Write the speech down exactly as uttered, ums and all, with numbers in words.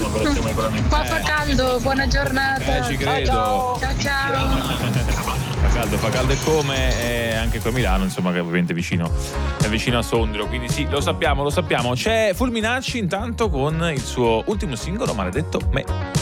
collaborazione veramente. Qua fa caldo, buona giornata. Eh, ci credo. Ciao ciao. ciao. Fa caldo, fa caldo e come, e anche qui a Milano, insomma, che è ovviamente vicino, è vicino a Sondrio, quindi sì, lo sappiamo, lo sappiamo. C'è Fulminacci intanto con il suo ultimo singolo, Maledetto Me.